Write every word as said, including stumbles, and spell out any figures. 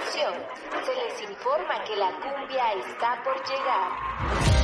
Atención, se les informa que la cumbia está por llegar.